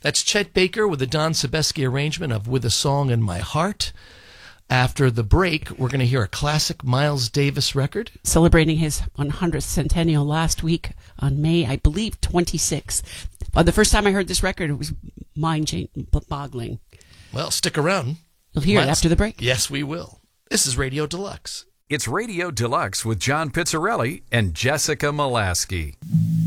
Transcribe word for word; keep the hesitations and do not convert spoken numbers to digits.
That's Chet Baker with the Don Sebesky arrangement of With a Song in My Heart. After the break, we're going to hear a classic Miles Davis record. Celebrating his one hundredth centennial last week on May, I believe, twenty-sixth. Uh, the first time I heard this record, it was mind-boggling. Well, stick around. You'll hear Miles. it after the break. Yes, we will. This is Radio Deluxe. It's Radio Deluxe with John Pizzarelli and Jessica Molaski.